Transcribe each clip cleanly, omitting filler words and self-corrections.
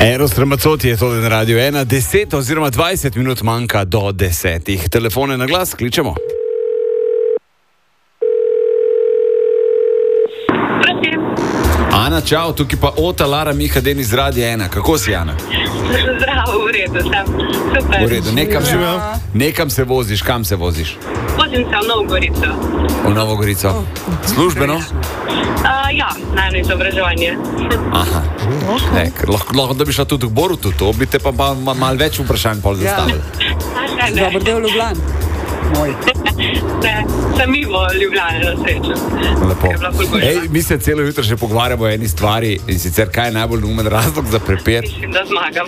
Eros Ramazzotti je to na Radio 1, 10 oziroma 20 minut manjka do 10. Telefone na glas, kličemo. Ana, čau, tukaj pa Ota, Lara, Miha, Denis z Radio 1. Kako si, Ana? Zdravo, v redu sem. Super. V redu, nekam se voziš, kam se voziš? Vozim se v Novo Gorico. V Novo Gorico. Službeno? Ja, najno izobraževanje. Aha. Lahko da bi šla tudi v Borutu, to bi te pa malo več vprašanj pol zastavili. Dobar del Ljubljane. Moj. Ne, sem mimo Ljubljane na srečo. Lepo. Mi se celo jutro še pogovarjamo o eni stvari, in sicer kaj je najbolj neumen razlog za prepet? Mislim, da zmagam.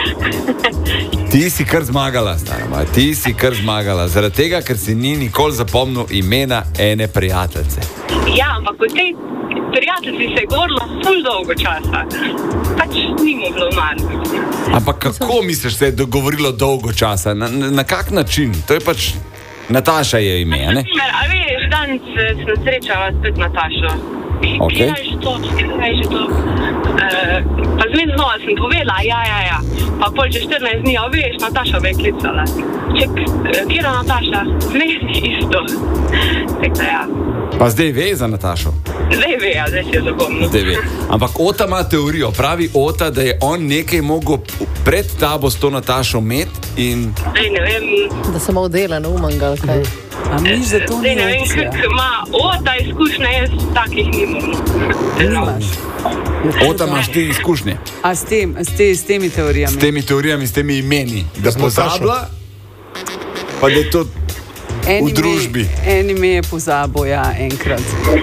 Ti si kar zmagala, starama. Ti si kar zmagala. Zaradi tega, ker si ni nikoli zapomnil imena ene prijateljice. Ja, ampak v tej prijateljici se je govorilo ful dolgo časa. Pač ni mu bilo manj. Ampak kako misliš, se je dogovorilo dolgo časa? Na kak način? To je pač Nataša je ime, ne? A veš, danes sem srečala spet Natašo. Okay. Kaj je že to? Pa zmed znova sem povedala, ja. Pa pol že 14 dni, a veš, Nataša me je klicala. Kjera Nataša? Zmed isto. Tako ja. Pa zdaj ve za Natašo? Zdaj ve, ja, zdaj si je zapomnil. Zdaj ve. Ampak Ota ima teorijo. Pravi Ota, da je on nekaj mogel pred tabo s to Natašo met in... Zdaj ne vem... Da sem odela na umangal, kaj? A mi za to zdaj ne vem, kako ima Ota izkušnje, jaz takih nimam. Nimaš. Ota, imaš ti izkušnje? A s temi teorijami? S temi teorijami, s temi imeni. Da pozabila, pa da je to v družbi. En ime je pozabil, ja, enkrat.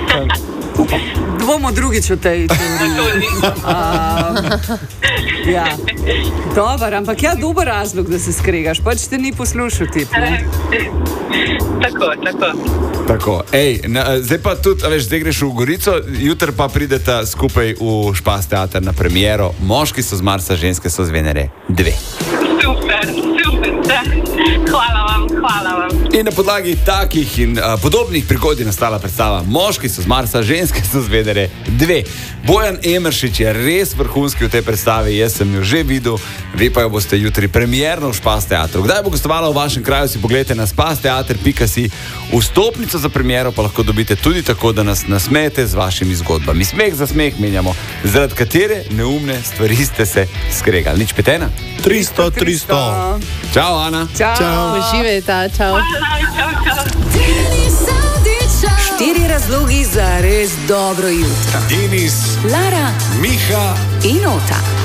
Bomo drugič v tej teoriji. Ja. Dobar, ampak ja, dober razlog, da se skregaš. Pač te ni poslušal tip, ne? Tako. Zdaj pa tudi, veš, zdaj greš v Gorico, jutri pa prideta skupaj v Špas teater na premiero. Moški so z Marsa, ženske so z Venere 2. Super. Hvala vam. In na podlagi takih in podobnih prigod je nastala predstava Moški so z Marsa, ženske so z Venere 2. Bojan Emeršič je res vrhunski v tej predstavi, jaz sem jo že videl, vi pa jo boste jutri premierno v Špas teatru. Kdaj bo gostovala v vašem kraju, si pogledajte na spasteater.si. Vstopnico za premiero pa lahko dobite tudi tako, da nas nasmejete z vašimi zgodbami. Smeh za smeh menjamo, zaradi katere neumne stvari ste se skregali. Nič petena? 300. Čau, Ana. Čau. Uživajte, čau. Čau. 4 razlogi za res dobro jutro. Denis, Lara Miha in Ota.